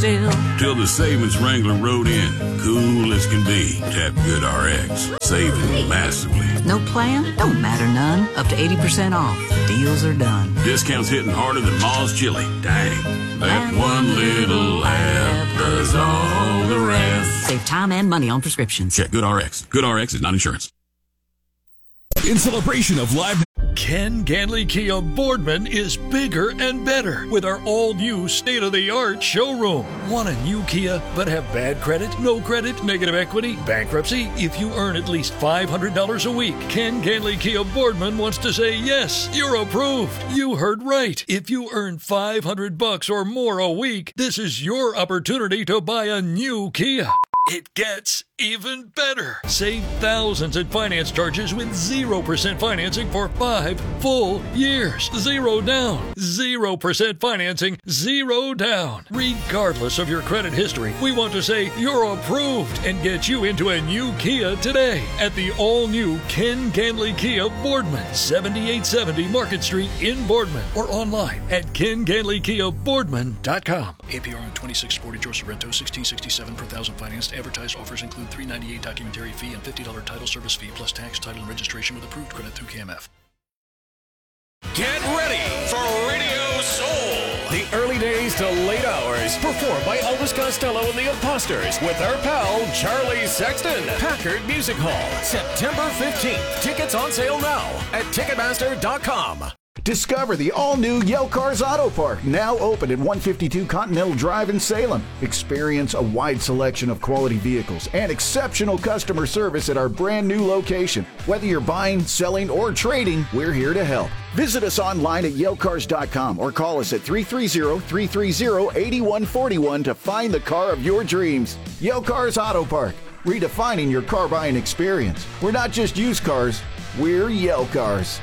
still. Till the savings Wrangler rode in. Cool as can be. Tap GoodRx. Saving massively. No plan? Don't matter none. Up to 80% off. Deals are done. Discounts hitting harder than Ma's chili. Dang. That one little app does all the rest. Save time and money on prescriptions. Check GoodRx. GoodRx is not insurance. In celebration of live... Ken Ganley Kia Boardman is bigger and better with our all-new state-of-the-art showroom. Want a new Kia but have bad credit, no credit, negative equity, bankruptcy? If you earn at least $500 a week, Ken Ganley Kia Boardman wants to say yes, you're approved. You heard right. If you earn $500 or more a week, this is your opportunity to buy a new Kia. It gets even better. Save thousands in finance charges with 0% financing for 5 full years. 0 down. 0% financing. 0 down. Regardless of your credit history, we want to say you're approved and get you into a new Kia today at the all-new Ken Ganley Kia Boardman, 7870 Market Street in Boardman, or online at kenganleykiaboardman.com. APR on 2640 George Sorrento, $1667 per thousand financed. Advertised offers include $398 documentary fee and $50 title service fee plus tax, title, and registration with approved credit through KMF. Get ready for Radio Soul. The early days to late hours. Performed by Elvis Costello and the Imposters with our pal Charlie Sexton. Packard Music Hall, September 15th. Tickets on sale now at Ticketmaster.com. Discover the all-new Yale Cars Auto Park, now open at 152 Continental Drive in Salem. Experience a wide selection of quality vehicles and exceptional customer service at our brand new location. Whether you're buying, selling, or trading, we're here to help. Visit us online at YaleCars.com or call us at 330-330-8141 to find the car of your dreams. Yale Cars Auto Park, redefining your car buying experience. We're not just used cars, we're Yale Cars.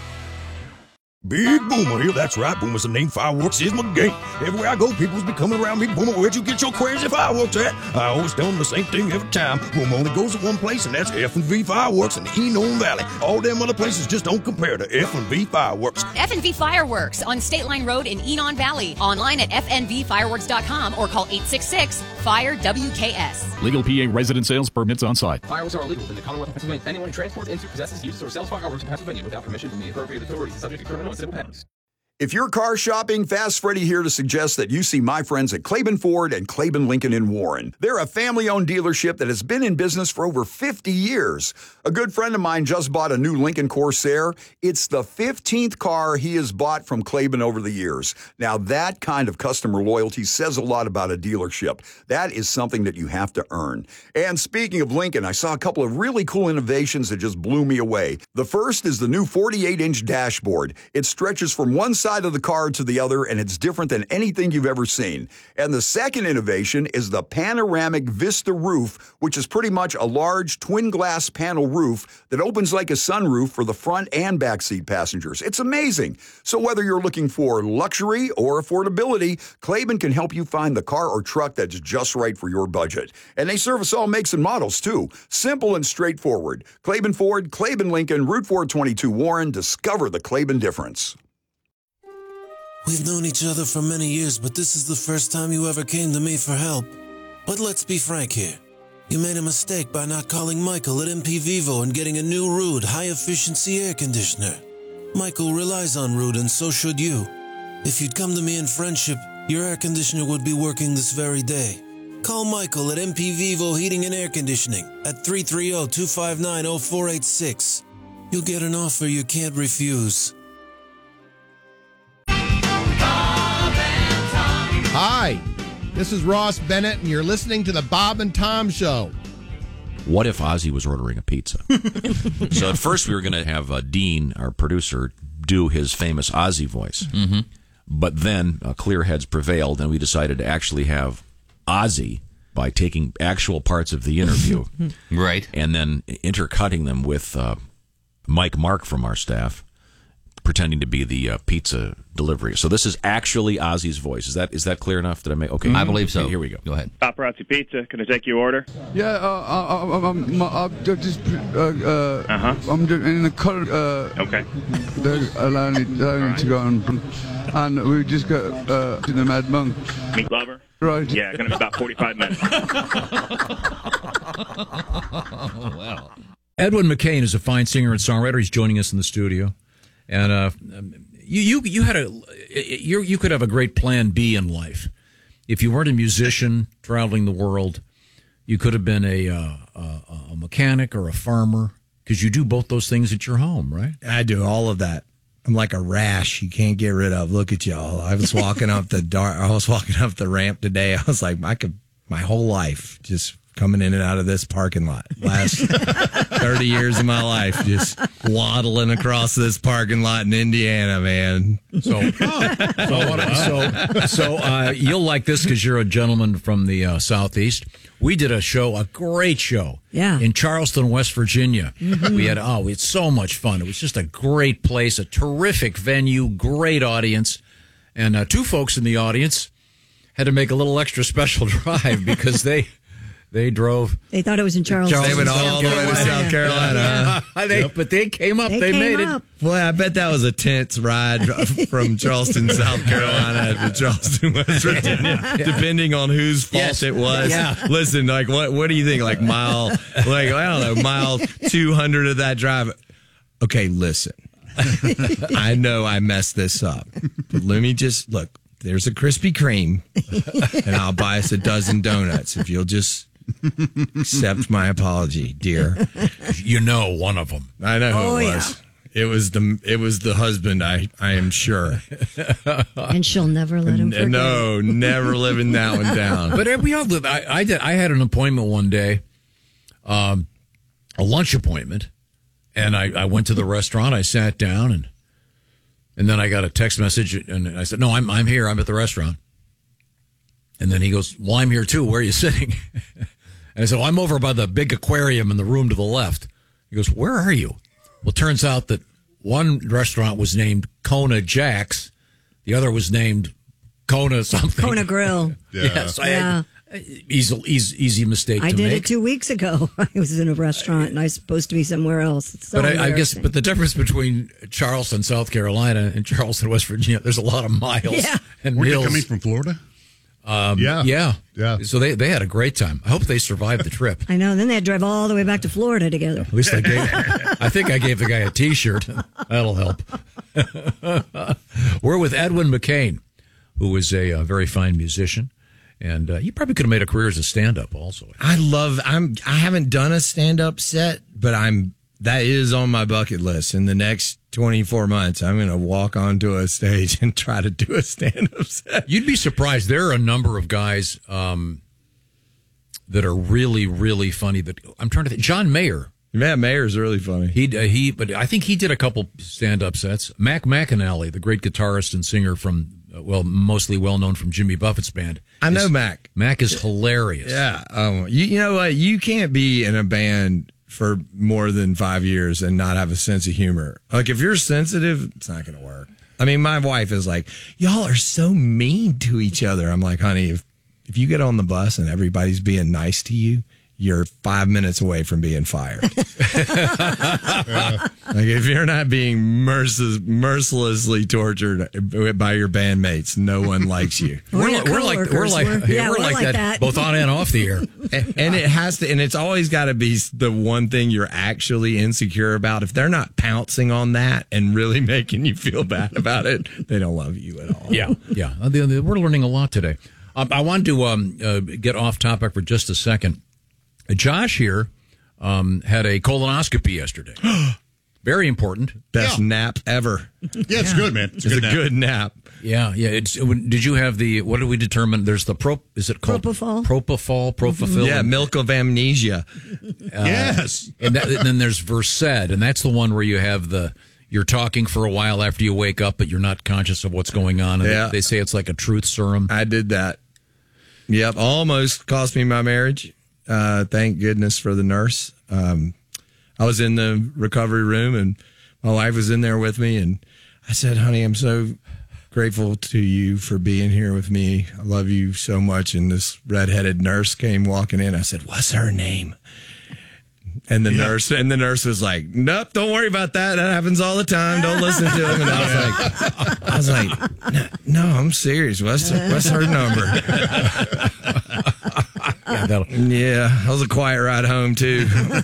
Big Boomer here, that's right, Boomer's the name, fireworks is my game. Everywhere I go, people's be coming around me, Boomer, where'd you get your crazy fireworks at? I always tell them the same thing every time. Boomer only goes to one place, and that's F&V Fireworks in the Enon Valley. All them other places just don't compare to F&V Fireworks. F&V Fireworks on State Line Road in Enon Valley. Online at fnvfireworks.com or call 866-FIRE-WKS. Legal PA resident sales permits on site. Fireworks are illegal in the Commonwealth of Pennsylvania. Anyone who transports, into, possesses, uses, or sells fireworks in Pennsylvania without permission from the appropriate authorities is subject to criminal and civil penalties. If you're car shopping, Fast Freddy here to suggest that you see my friends at Claiborne Ford and Claiborne Lincoln in Warren. They're a family-owned dealership that has been in business for over 50 years. A good friend of mine just bought a new Lincoln Corsair. It's the 15th car he has bought from Claiborne over the years. Now, that kind of customer loyalty says a lot about a dealership. That is something that you have to earn. And speaking of Lincoln, I saw a couple of really cool innovations that just blew me away. The first is the new 48-inch dashboard. It stretches from one side of the car to the other, and it's different than anything you've ever seen. And the second innovation is the panoramic Vista roof, which is pretty much a large twin glass panel roof that opens like a sunroof for the front and back seat passengers. It's amazing. So whether you're looking for luxury or affordability, Claiborne can help you find the car or truck that's just right for your budget. And they service all makes and models too. Simple and straightforward. Claiborne Ford, Claiborne Lincoln, Route 422 Warren. Discover the Claiborne difference. We've known each other for many years, but this is the first time you ever came to me for help. But let's be frank here. You made a mistake by not calling Michael at MP Vivo and getting a new Ruud high-efficiency air conditioner. Michael relies on Ruud, and so should you. If you'd come to me in friendship, your air conditioner would be working this very day. Call Michael at MP Vivo Heating and Air Conditioning at 330-259-0486. You'll get an offer you can't refuse. Hi, this is Ross Bennett, and you're listening to the Bob and Tom Show. What if Ozzy was ordering a pizza? So at first we were going to have Dean, our producer, do his famous Ozzy voice. Mm-hmm. But then clear heads prevailed, and we decided to actually have Ozzy by taking actual parts of the interview. Right. And then intercutting them with Mike Mark from our staff, pretending to be the pizza delivery. So this is actually Ozzy's voice. Is that clear enough? Did I make? Okay, I believe so. Okay, here we go. Go ahead. Paparazzi Pizza. Can I take your order? Yeah, I'm just I'm in the car. Okay. They're allowing to go on, and we just got to the Mad Monk. Meat lover. Right. Yeah, going to be about 45 minutes. Wow. Edwin McCain is a fine singer and songwriter. He's joining us in the studio, and you could have a great plan B in life if you weren't a musician traveling the world. You could have been a mechanic or a farmer, because you do both those things at your home, right? I do all of that. I'm like a rash you can't get rid of. Look at y'all. I was walking up the ramp today. I was like, my whole life just coming in and out of this parking lot. Last 30 years of my life, just waddling across this parking lot in Indiana, man. So you'll like this because you're a gentleman from the Southeast. We did a great show, in Charleston, West Virginia. Mm-hmm. We had so much fun. It was just a great place, a terrific venue, great audience, and two folks in the audience had to make a little extra special drive because they drove. They thought it was in Charleston. They went all the way to South Carolina. But they came up. They made it. Boy, I bet that was a tense ride from Charleston, South Carolina to Charleston, West Virginia, depending on whose fault it was. Yeah. Listen, like what do you think? Like mile 200 of that drive. Okay, listen. I know I messed this up, but let me just look. There's a Krispy Kreme, and I'll buy us a dozen donuts if you'll just accept my apology, dear. You know one of them. I know who it was. Yeah. It was the husband, I am sure. And she'll never let him forget. No, never living that one down. But we all live. I had an appointment one day, a lunch appointment, and I went to the restaurant. I sat down, and then I got a text message, and I said, "No, I'm here. I'm at the restaurant." And then he goes, "Well, I'm here too. Where are you sitting?" And I said, "Well, I'm over by the big aquarium in the room to the left." He goes, "Where are you?" Well, it turns out that one restaurant was named Kona Jack's. The other was named Kona something. Kona Grill. Yes. Easy mistake to make. I did it 2 weeks ago. I was in a restaurant, and I was supposed to be somewhere else. It's so I guess, but the difference between Charleston, South Carolina, and Charleston, West Virginia, there's a lot of miles and Were hills. you coming from Florida? Yeah. So they had a great time. I hope they survived the trip. I know. Then they had to drive all the way back to Florida together. At least I think I gave the guy a T-shirt. That'll help. We're with Edwin McCain, who is a very fine musician. And you probably could have made a career as a stand-up also. I haven't done a stand-up set, but that is on my bucket list. In the next 24 months, I'm going to walk onto a stage and try to do a stand-up set. You'd be surprised. There are a number of guys that are really, really funny. That I'm trying to think. John Mayer. Yeah, Mayer's really funny. But I think he did a couple stand-up sets. Mac McAnally, the great guitarist and singer from, mostly well-known from Jimmy Buffett's band. I know Mac. Mac is hilarious. Yeah. You know what? You can't be in a band for more than 5 years and not have a sense of humor. Like, if you're sensitive, it's not going to work. I mean, my wife is like, y'all are so mean to each other. I'm like, honey, if you get on the bus and everybody's being nice to you, you're 5 minutes away from being fired. Like, if you're not being mercilessly tortured by your bandmates, no one likes you. We're like that, both on and off the air. And it has to, and it's always got to be the one thing you're actually insecure about. If they're not pouncing on that and really making you feel bad about it, they don't love you at all. Yeah. We're learning a lot today. I wanted to get off topic for just a second. Josh here had a colonoscopy yesterday. Very important. Best nap ever. Yeah, it's good, man. It's a good nap. Yeah. Did you have what did we determine? There's is it called? Propofol. Propofol. Yeah, milk of amnesia. Yes. And then there's Versed, and that's the one where you have you're talking for a while after you wake up, but you're not conscious of what's going on. And they say it's like a truth serum. I did that. Yep. Almost cost me my marriage. Thank goodness for the nurse. I was in the recovery room and my wife was in there with me, and I said, honey, I'm so grateful to you for being here with me. I love you so much. And this redheaded nurse came walking in. I said, what's her name? And the nurse was like, "Nope, don't worry about that. That happens all the time. Don't listen to him." And I was like, "No, I'm serious. What's her number?" Yeah, that was a quiet ride home too.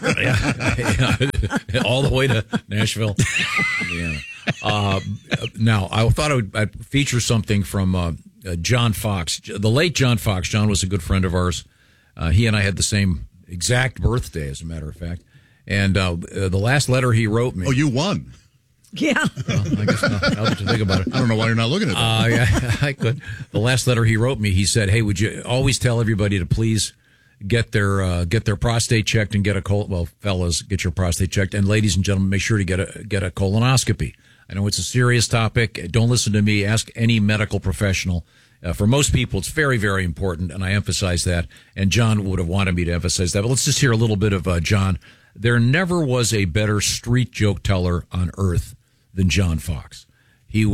All the way to Nashville. Yeah. Now, I thought I'd feature something from John Fox, the late John Fox. John was a good friend of ours. He and I had the same exact birthday, as a matter of fact. And the last letter he wrote me. Oh, you won. Yeah. Well, I guess not. Now that you think about it. I don't know why you're not looking at that. Yeah, I could. The last letter he wrote me, he said, "Hey, would you always tell everybody to please get their prostate checked and get fellas, get your prostate checked, and ladies and gentlemen, make sure to get a colonoscopy. I know it's a serious topic. Don't listen to me. Ask any medical professional. For most people, it's very, very important, and I emphasize that. And John would have wanted me to emphasize that. But let's just hear a little bit of John. There never was a better street joke teller on earth than John Fox. He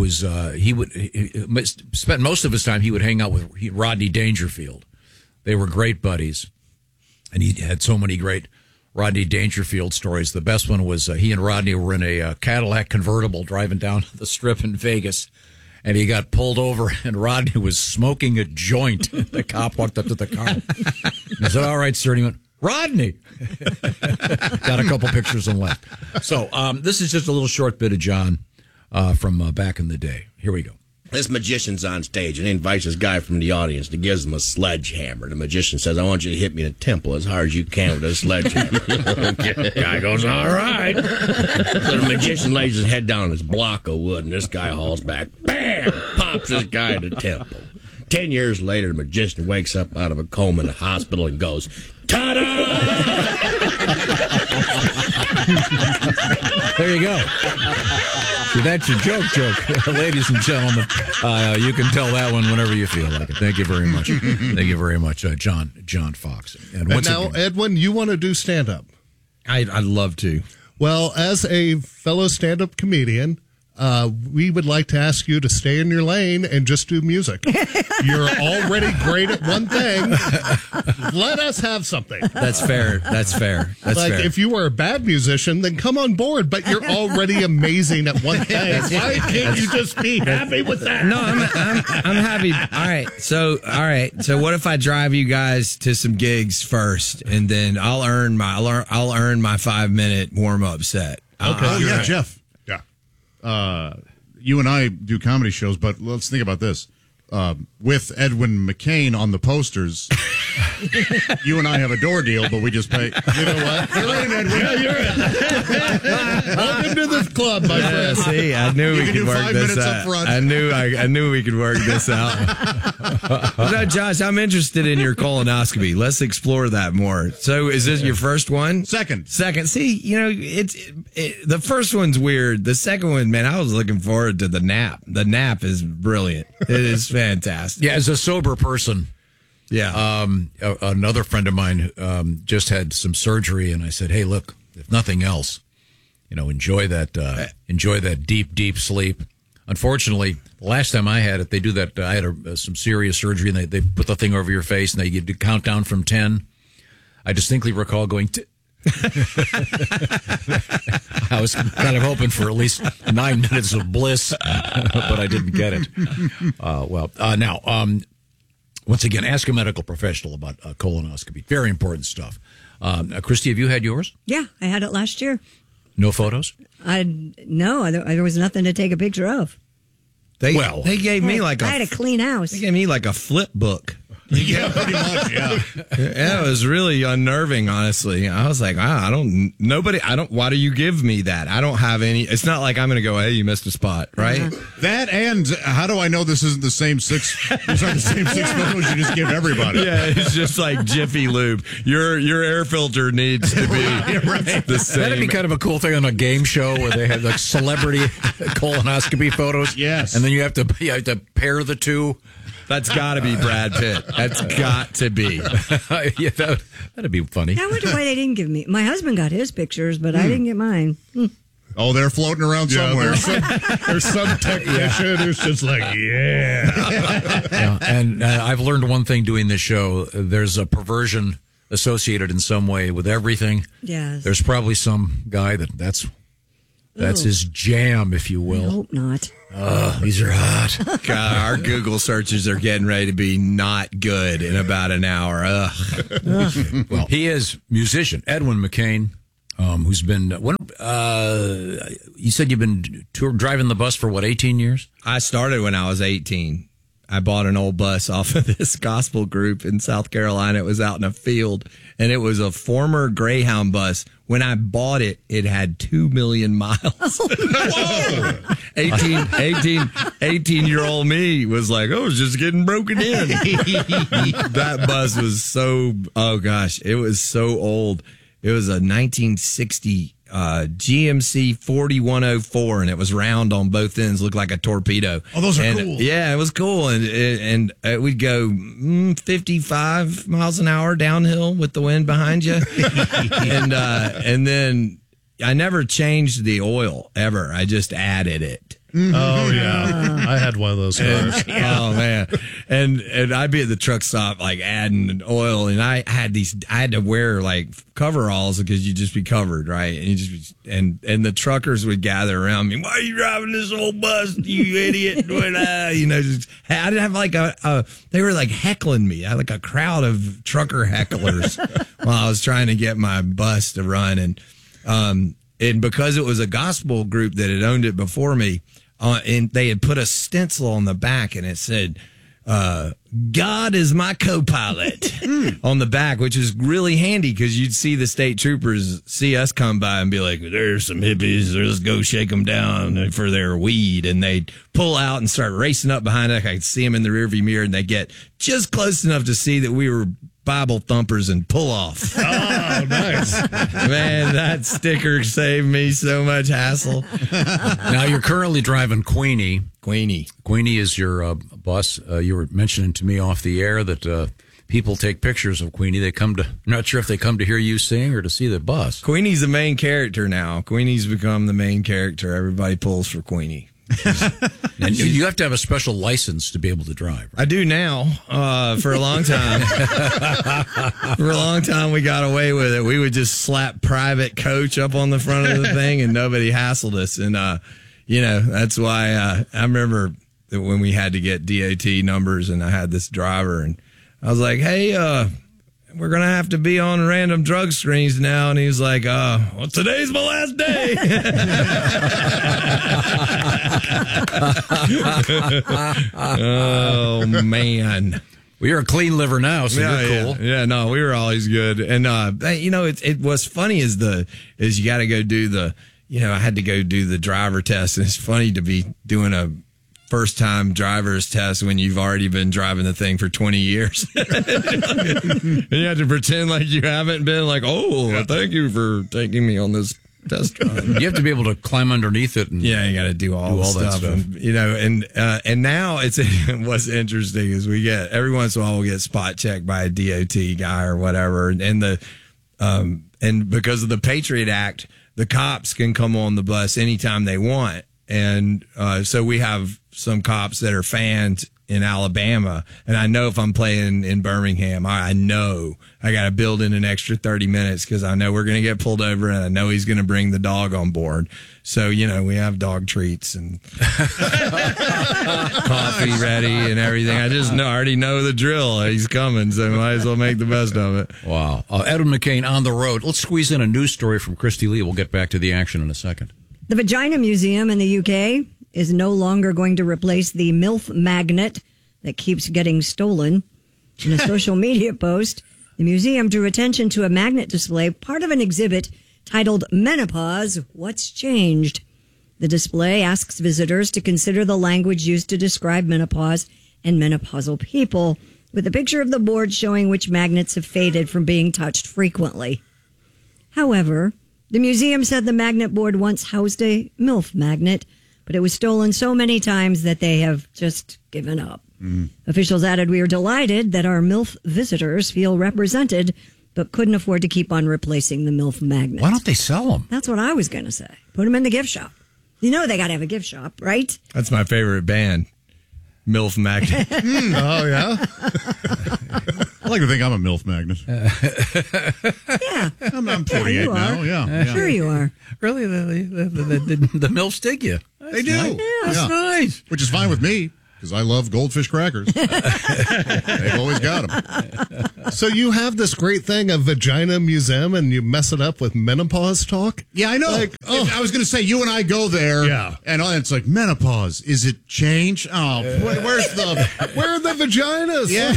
spent most of his time, he would hang out with Rodney Dangerfield. They were great buddies, and he had so many great Rodney Dangerfield stories. The best one was he and Rodney were in a Cadillac convertible driving down the Strip in Vegas, and he got pulled over, and Rodney was smoking a joint. The cop walked up to the car. He said, "All right, sir." And he went, "Rodney." Got a couple pictures and left. So this is just a little short bit of John from back in the day. Here we go. This magician's on stage and he invites this guy from the audience and gives him a sledgehammer. The magician says, "I want you to hit me in the temple as hard as you can with a sledgehammer." The guy goes, "All right." So the magician lays his head down on his block of wood and this guy hauls back. Bam! Pops this guy in the temple. 10 years later, the magician wakes up out of a coma in the hospital and goes, "Ta-da!" There you go. So that's your joke. Ladies and gentlemen, you can tell that one whenever you feel like it. Thank you very much. Thank you very much, John Fox. And now, again, Edwin, you want to do stand-up? I'd love to. Well, as a fellow stand-up comedian, we would like to ask you to stay in your lane and just do music. You're already great at one thing. Let us have something. That's fair. That's fair. If you were a bad musician, then come on board, but you're already amazing at one thing. Why can't you just be happy with that? No, I'm happy. All right. So what if I drive you guys to some gigs first, and then I'll earn my 5-minute warm-up set. Okay. Jeff. You and I do comedy shows, but let's think about this. With Edwin McCain on the posters, you and I have a door deal, but we just pay. You know what? You're in, Edwin. Yeah, you're in. Welcome to the club, my friend. See, I knew we could work this out. I knew we could work this out. No, Josh, I'm interested in your colonoscopy. Let's explore that more. So, is this your first one? Second. See, the first one's weird. The second one, man, I was looking forward to the nap. The nap is brilliant. It is fantastic. Yeah, as a sober person. Yeah. Another friend of mine just had some surgery, and I said, "Hey, look, if nothing else, enjoy that deep sleep." Unfortunately, the last time I had it, they do that. I had some serious surgery, and they put the thing over your face, and they get to count down from 10. I distinctly recall going. I was kind of hoping for at least 9 minutes of bliss, but I didn't get it. Now, once again, ask a medical professional about colonoscopy. Very important stuff. Christy, have you had yours? Yeah, I had it last year. No photos? No, there was nothing to take a picture of. They gave me I had a clean house. They gave me like a flip book. Yeah, pretty much, yeah. Yeah, it was really unnerving, honestly. I was like, why do you give me that? I don't have any, it's not like I'm going to go, "Hey, you missed a spot," right? That, and how do I know this isn't the same six photos you just give everybody? Yeah, it's just like Jiffy Lube. Your air filter needs to be the same. That'd be kind of a cool thing on a game show where they have like celebrity colonoscopy photos. Yes. And then you have to pair the two. That's got to be Brad Pitt. That's got to be. Yeah, that'd be funny. I wonder why they didn't give me. My husband got his pictures, but I didn't get mine. Oh, they're floating around somewhere. There's some technician who's just like, yeah. And I've learned one thing doing this show. There's a perversion associated in some way with everything. Yes. There's probably some guy that's Ooh. his jam, if you will. I hope not. These are hot. God, our Google searches are getting ready to be not good in about an hour. Ugh. Well, he is musician Edwin McCain, who's been. You said you've been driving the bus for 18 years? I started when I was 18. I bought an old bus off of this gospel group in South Carolina. It was out in a field, and it was a former Greyhound bus. When I bought it, it had 2 million miles. 18-year-old me was like, oh, it's just getting broken in. That bus was so, oh gosh, it was so old. It was a 1960 GMC 4104, and it was round on both ends, looked like a torpedo. Oh, those are cool. Yeah, it was cool, and we'd go 55 miles an hour downhill with the wind behind you, and then I never changed the oil ever. I just added it. Oh yeah, I had one of those cars. Oh man, and I'd be at the truck stop like adding oil, and I had to wear like coveralls because you'd just be covered, right? And you just and the truckers would gather around me. Why are you driving this old bus, you idiot? I didn't have like they were like heckling me. I had like a crowd of trucker hecklers while I was trying to get my bus to run, and because it was a gospel group that had owned it before me. And they had put a stencil on the back, and it said, God is my co-pilot on the back, which is really handy because you'd see the state troopers see us come by and be like, there's some hippies, let's go shake them down for their weed. And they'd pull out and start racing up behind us. I could see them in the rearview mirror, and they get just close enough to see that we were Bible thumpers and pull off. Oh, nice. Man, that sticker saved me so much hassle. Now, you're currently driving Queenie. Queenie is your bus. You were mentioning to me off the air that people take pictures of Queenie. They come to, not sure if they come to hear you sing or to see the bus. Queenie's the main character now. Queenie's become the main character. Everybody pulls for Queenie. And you have to have a special license to be able to drive. Right? I do now. For a long time. For a long time, we got away with it. We would just slap private coach up on the front of the thing, and nobody hassled us. And, that's why I remember that when we had to get DOT numbers, and I had this driver, and I was like, hey, we're going to have to be on random drug screens now. And he was like, well, today's my last day. Oh, man. Well, you're a clean liver now, so you're cool. Yeah, no, we were always good. And, it was funny is you got to go do I had to go do the driver test. And it's funny to be doing a first-time driver's test when you've already been driving the thing for 20 years. And you have to pretend like you haven't been like, thank you for taking me on this test drive. You have to be able to climb underneath it. And you got to do all that stuff. And now what's interesting is we get, every once in a while we'll get spot checked by a DOT guy or whatever. And and because of the Patriot Act, the cops can come on the bus anytime they want. And so we have some cops that are fans in Alabama, and I know if I'm playing in Birmingham, I know I got to build in an extra 30 minutes because I know we're going to get pulled over, and I know he's going to bring the dog on board. So, we have dog treats and coffee ready and everything. I already know the drill. He's coming, so might as well make the best of it. Wow. Edwin McCain on the road. Let's squeeze in a news story from Christy Lee. We'll get back to the action in a second. The Vagina Museum in the UK is no longer going to replace the MILF magnet that keeps getting stolen. In a social media post, the museum drew attention to a magnet display, part of an exhibit titled Menopause, What's Changed? The display asks visitors to consider the language used to describe menopause and menopausal people, with a picture of the board showing which magnets have faded from being touched frequently. However, the museum said the magnet board once housed a MILF magnet, but it was stolen so many times that they have just given up. Officials added, we are delighted that our MILF visitors feel represented, but couldn't afford to keep on replacing the MILF magnets. Why don't they sell them? That's what I was going to say. Put them in the gift shop. They got to have a gift shop, right? That's my favorite band, MILF Magnet. Oh, yeah? like to think I'm a MILF magnet. Yeah. I'm 48 now. Yeah. Sure you are. Really? The MILFs dig you. They do. Nice. That's nice. Which is fine with me, because I love goldfish crackers. They've always got them. So you have this great thing, a vagina museum, and you mess it up with menopause talk? Yeah, I know. I was going to say, you and I go there, and it's like, menopause, is it change? Oh, where are the vaginas? Yeah.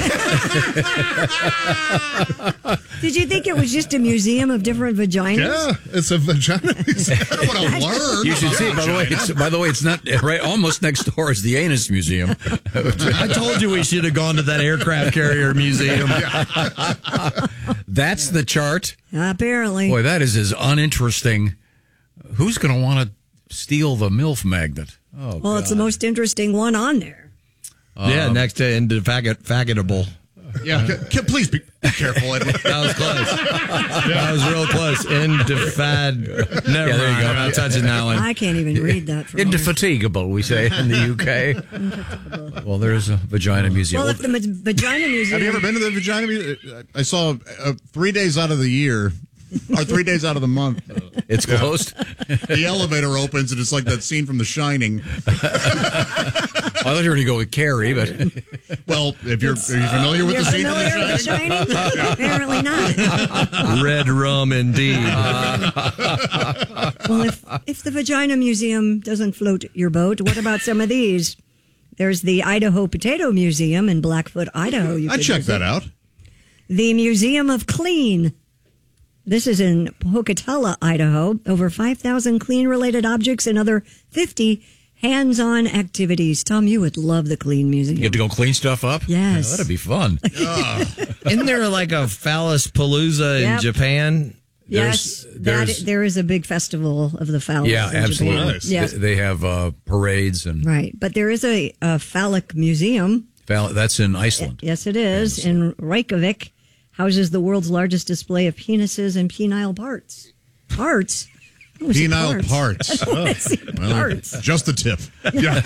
Did you think it was just a museum of different vaginas? Yeah, it's a vagina museum. I don't want to learn. You should see. By the way, it's not right. Almost next door is the anus museum. I told you we should have gone to that aircraft carrier museum. That's the chart. Apparently. Boy, that is as uninteresting. Who's going to want to steal the MILF magnet? Oh, well, it's the most interesting one on there. Yeah, next to indefatigable. Yeah, please be careful, Edwin. That was close. That was real close. Never there you mind. go. I'm not touching that one. I can't even read that. Indefatigable, we say in the UK. Well, there's a vagina museum. Well, if the vagina museum... Have you ever been to the vagina museum? I saw 3 days out of the year, or 3 days out of the month. It's closed? The elevator opens, and it's like that scene from The Shining. I thought you were going to go with Carrie, but... Well, are you familiar with the scene from The Shining? Apparently not. Red rum, indeed. Well, if the Vagina Museum doesn't float your boat, what about some of these? There's the Idaho Potato Museum in Blackfoot, Idaho. I'd check that out. The Museum of Clean. This is in Pocatello, Idaho. Over 5,000 clean-related objects and other 50 hands-on activities. Tom, you would love the Clean Museum. You get to go clean stuff up? Yes. That'd be fun. Isn't there like a phallus palooza in Japan? Yes, there is a big festival of the phallus. Yeah, in absolutely. Japan. Yeah. They have parades and right, but there is a phallic museum. That's in Iceland. Yes, it is in Reykjavik. Houses the world's largest display of penises and penile parts. Parts. Penile parts. Parts. Just the tip. Yeah.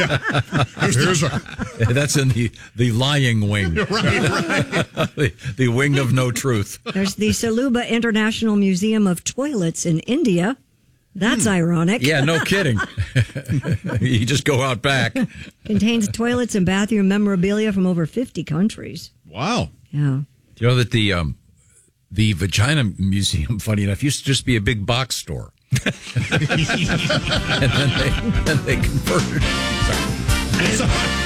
That's in the lying wing. Right. The wing of no truth. There's the Saluba International Museum of Toilets in India. That's ironic. Yeah, no kidding. You just go out back. Contains toilets and bathroom memorabilia from over 50 countries. Wow. Yeah. Do you know that the Vagina Museum, funny enough, used to just be a big box store. And then they converted it.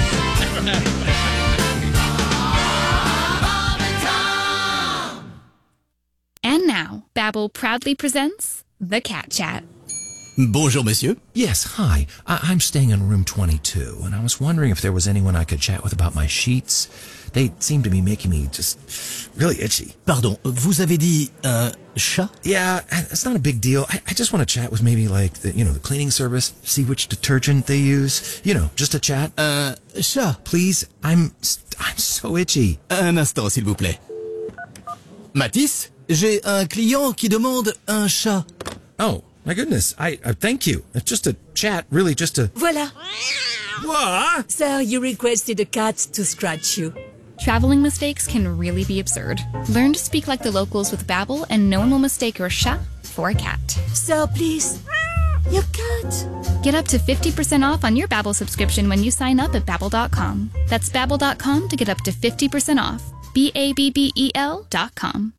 And now, Babbel proudly presents The Cat Chat. Bonjour, monsieur. Yes, hi. I'm staying in room 22, and I was wondering if there was anyone I could chat with about my sheets. They seem to be making me just really itchy. Pardon, vous avez dit un chat? Yeah, it's not a big deal. I just want to chat with maybe like the cleaning service, see which detergent they use. Just a chat. Chat. Please, I'm so itchy. Un instant, s'il vous plaît. Matisse, j'ai un client qui demande un chat. Oh, my goodness. I thank you. It's just a chat, really just a... Voilà. What? Sir, you requested a cat to scratch you. Traveling mistakes can really be absurd. Learn to speak like the locals with Babbel, and no one will mistake your chat for a cat. Sir, please. Your cat. Get up to 50% off on your Babbel subscription when you sign up at Babbel.com. That's Babbel.com to get up to 50% off. Babbel.com.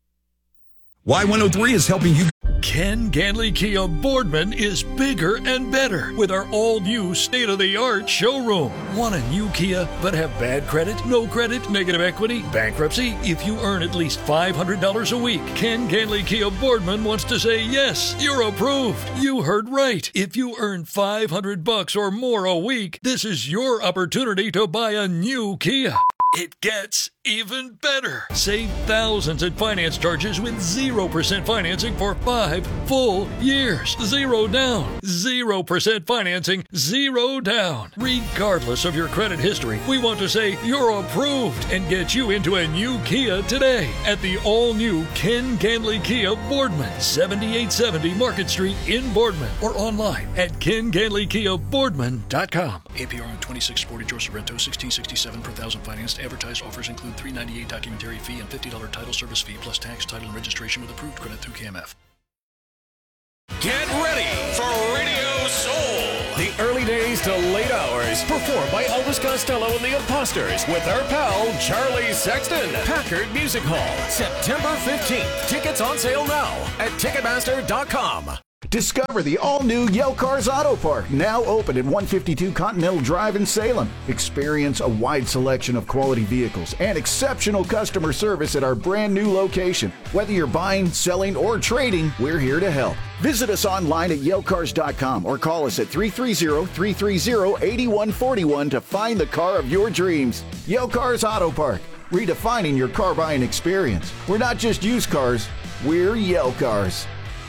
Y103 is helping you. Ken Ganley Kia Boardman is bigger and better with our all-new state-of-the-art showroom. Want a new Kia but have bad credit, no credit, negative equity, bankruptcy? If you earn at least $500 a week, Ken Ganley Kia Boardman wants to say, yes, you're approved. You heard right. If you earn $500 or more a week, this is your opportunity to buy a new Kia. It gets even better. Save thousands in finance charges with 0% financing for 5 full years. 0 down. 0% financing. 0 down. Regardless of your credit history, we want to say you're approved and get you into a new Kia today at the all-new Ken Ganley Kia Boardman, 7870 Market Street in Boardman, or online at KenGanleyKiaBoardman.com. APR on 26 Sportage or Sorrento, 1667 per thousand financed. Advertised offers include include $3.98 documentary fee and $50 title service fee plus tax, title, and registration with approved credit through KMF. Get ready for Radio Soul. The early days to late hours, performed by Elvis Costello and the Imposters with our pal Charlie Sexton. Packard Music Hall, September 15th. Tickets on sale now at Ticketmaster.com. Discover the all-new Yale Cars Auto Park, now open at 152 Continental Drive in Salem. Experience a wide selection of quality vehicles and exceptional customer service at our brand new location. Whether you're buying, selling, or trading, we're here to help. Visit us online at YaleCars.com or call us at 330-330-8141 to find the car of your dreams. Yale Cars Auto Park, redefining your car buying experience. We're not just used cars, we're Yale Cars.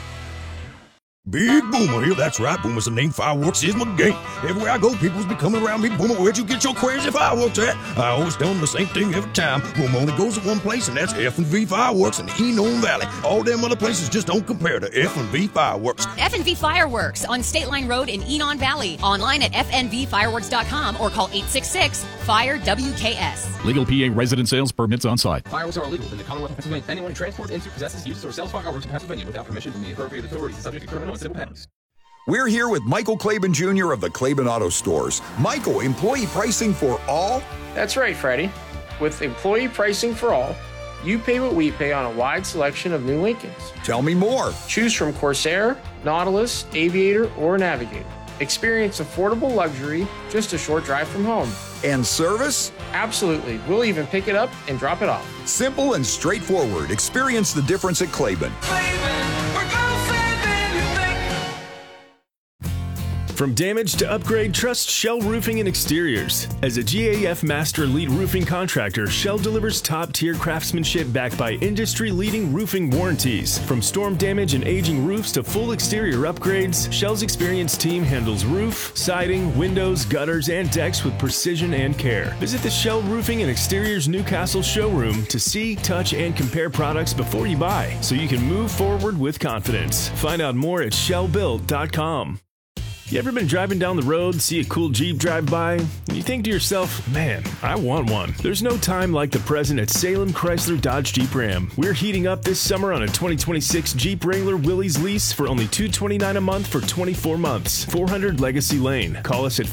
Big Boomer here, that's right, Boomer's the name, fireworks is my game. Everywhere I go, people's be coming around me, Boomer, where'd you get your crazy fireworks at? I always tell them the same thing every time. Boomer only goes to one place, and that's F&V Fireworks in the Enon Valley. All them other places just don't compare to F&V Fireworks. F&V Fireworks on State Line Road in Enon Valley. Online at fnvfireworks.com or call 866-FIRE-WKS. Legal PA resident sales permits on site. Fireworks are illegal in the Commonwealth of Pennsylvania. Anyone who transports, into, possesses, uses, or sells fireworks in Pennsylvania without permission from the appropriate authorities is subject to criminal and civil penalties. We're here with Michael Claiborne Jr. of the Claiborne Auto Stores. Michael, employee pricing for all? That's right, Freddie. With employee pricing for all, you pay what we pay on a wide selection of new Lincolns. Tell me more. Choose from Corsair, Nautilus, Aviator, or Navigator. Experience affordable luxury just a short drive from home. And service? Absolutely. We'll even pick it up and drop it off. Simple and straightforward. Experience the difference at Claiborne. From damage to upgrade, trust Shell Roofing and Exteriors. As a GAF Master Lead Roofing Contractor, Shell delivers top-tier craftsmanship backed by industry-leading roofing warranties. From storm damage and aging roofs to full exterior upgrades, Shell's experienced team handles roof, siding, windows, gutters, and decks with precision and care. Visit the Shell Roofing and Exteriors Newcastle showroom to see, touch, and compare products before you buy, so you can move forward with confidence. Find out more at shellbuilt.com. You ever been driving down the road, see a cool Jeep drive by, and you think to yourself, man, I want one. There's no time like the present at Salem Chrysler Dodge Jeep Ram. We're heating up this summer on a 2026 Jeep Wrangler Willys lease for only $229 a month for 24 months. 400 Legacy Lane. Call us at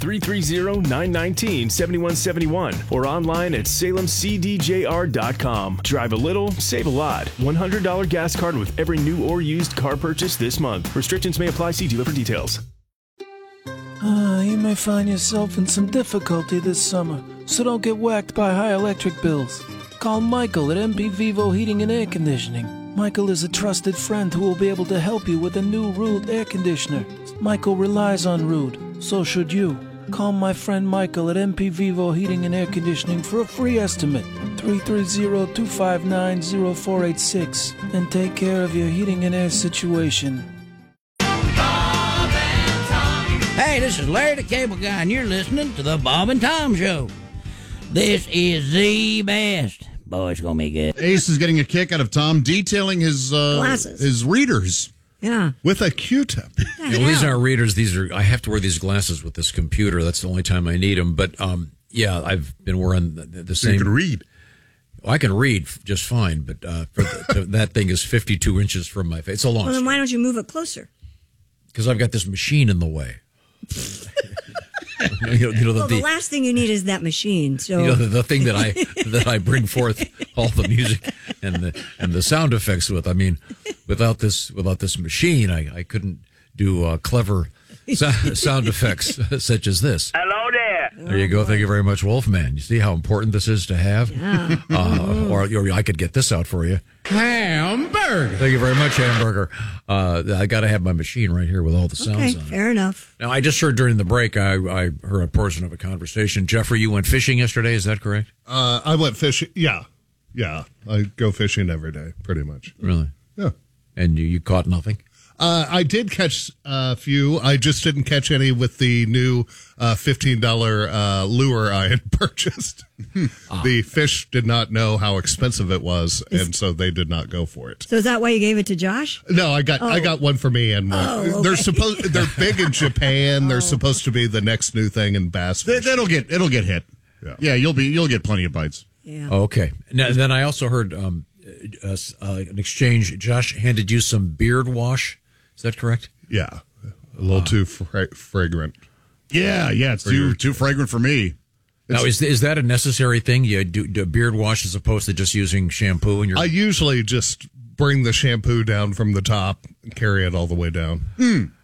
330-919-7171 or online at salemcdjr.com. Drive a little, save a lot. $100 gas card with every new or used car purchase this month. Restrictions may apply. See dealer for details. You may find yourself in some difficulty this summer, so don't get whacked by high electric bills. Call Michael at MP Vivo Heating and Air Conditioning. Michael is a trusted friend who will be able to help you with a new Rude air conditioner. Michael relies on Rude, so should you. Call my friend Michael at MP Vivo Heating and Air Conditioning for a free estimate, 330-259-0486, and take care of your heating and air situation. Hey, this is Larry the Cable Guy, and you're listening to the Bob and Tom Show. This is the best. Boy, it's going to be good. Ace is getting a kick out of Tom detailing his Glasses. his readers. Yeah. With a Q-tip. Well, these aren't readers. I have to wear these glasses with this computer. That's the only time I need them. But, yeah, I've been wearing the same. You can read. Well, I can read just fine, but that thing is 52 inches from my face. It's a long Well, then why don't you move it closer? Because I've got this machine in the way. The last thing you need is that machine. So the thing that I bring forth all the music and the sound effects with. I mean, without this machine, I couldn't do clever sound effects such as this. Hello there. There you go. Thank you very much, Wolfman. You see how important this is to have? Yeah. Or I could get this out for you. Hamburger. Thank you very much, Hamburger. I got to have my machine right here with all the sounds on it. Fair enough. Now, I just heard during the break, I heard a portion of a conversation. Jeffrey, you went fishing yesterday, is that correct? I went fishing, yeah. I go fishing every day, pretty much. Really? Yeah. And you caught nothing? I did catch a few. I just didn't catch any with the new $15 lure I had purchased. The fish did not know how expensive it was, and so they did not go for it. So is that why you gave it to Josh? No, I got one for me and one. Okay. They're big in Japan. They're supposed to be the next new thing in bass fishing. It'll get hit. Yeah, you'll get plenty of bites. Yeah. Okay. Now, then I also heard an exchange. Josh handed you some beard wash. Is that correct? Yeah. A little too fragrant. Yeah, it's too fragrant for me. Now, is that a necessary thing? You do a beard wash as opposed to just using shampoo? I usually just bring the shampoo down from the top and carry it all the way down.